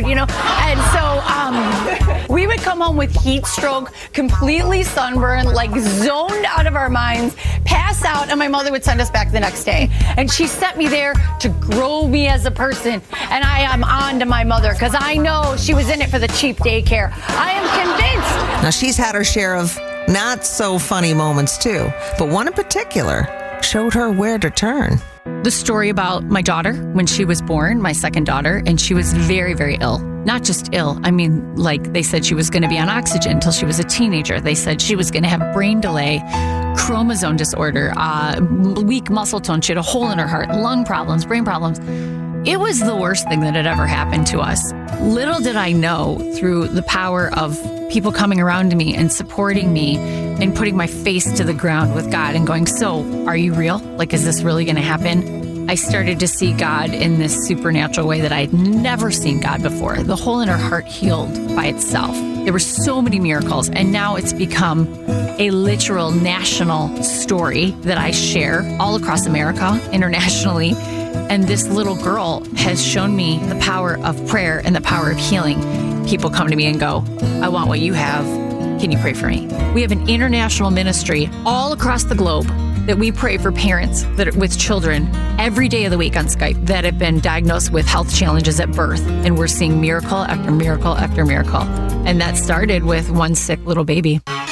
you know? And so we would come home with heat stroke, completely sunburned, like zoned out of our minds, pass out, and my mother would send us back the next day. And she sent me there to grow me as a person. And I am on to my mother because I know she was in it for the cheap daycare. I am convinced. Now, she's had her share of not so funny moments too, but one in particular showed her where to turn. The story about my daughter when she was born, my second daughter, and she was very, very ill. Not just ill. I mean, like they said she was going to be on oxygen until she was a teenager. They said she was going to have brain delay, chromosome disorder, weak muscle tone. She had a hole in her heart, lung problems, brain problems. It was the worst thing that had ever happened to us. Little did I know through the power of people coming around me and supporting me and putting my face to the ground with God and going, so are you real? Like, is this really going to happen? I started to see God in this supernatural way that I had never seen God before. The hole in her heart healed by itself. There were so many miracles, and now it's become a literal national story that I share all across America, internationally. And this little girl has shown me the power of prayer and the power of healing. People come to me and go, I want what you have. Can you pray for me? We have an international ministry all across the globe that we pray for parents that are with children every day of the week on Skype that have been diagnosed with health challenges at birth. And we're seeing miracle after miracle after miracle. And that started with one sick little baby.